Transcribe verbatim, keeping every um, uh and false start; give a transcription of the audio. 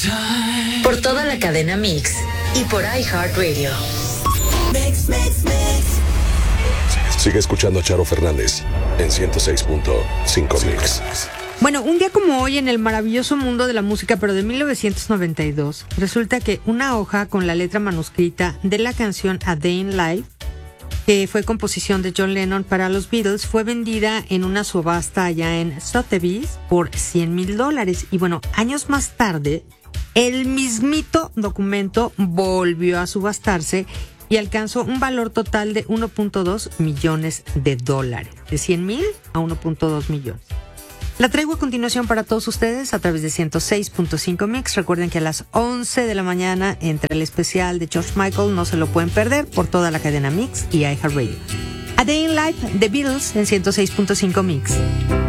Por toda la cadena Mix y por iHeartRadio. Mix, mix, mix. Sigue escuchando a Charo Fernández en ciento seis punto cinco Mix. Bueno, un día como hoy en el maravilloso mundo de la música, pero de mil novecientos noventa y dos, resulta que una hoja con la letra manuscrita de la canción A Day in Life, que fue composición de John Lennon para los Beatles, fue vendida en una subasta allá en Sotheby's por cien mil dólares. Y bueno, años más tarde, el mismito documento volvió a subastarse y alcanzó un valor total de uno punto dos millones de dólares, de cien mil a uno punto dos millones. La traigo a continuación para todos ustedes a través de ciento seis punto cinco Mix. Recuerden que a las once de la mañana entra el especial de George Michael, no se lo pueden perder, por toda la cadena Mix y iHeartRadio. A Day in Life, The Beatles en ciento seis punto cinco Mix.